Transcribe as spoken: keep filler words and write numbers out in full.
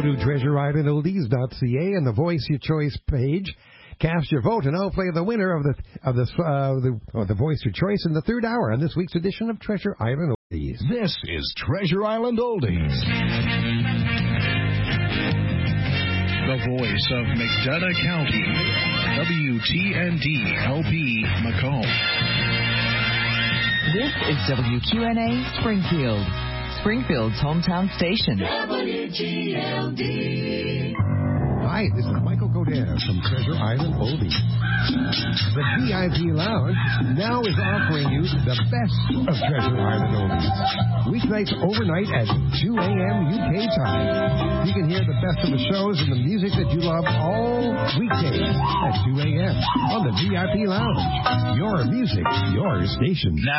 Go to treasure island oldies dot c a and the Voice Your Choice page. Cast your vote, and I'll play the winner of the of the uh, the, oh, the Voice Your Choice in the third hour on this week's edition of Treasure Island Oldies. This is Treasure Island Oldies. The voice of McDonough County, W T N D L P Macomb. This is W Q N A Springfield, Springfield's hometown station. W G L D. Hi, this is Michael Godin from Treasure Island Oldies. The V I P Lounge now is offering you the best of Treasure Island Oldies. Weeknights overnight at two a.m. U K time. You can hear the best of the shows and the music that you love all weekdays at two a.m. on the V I P Lounge. Your music, your station. Now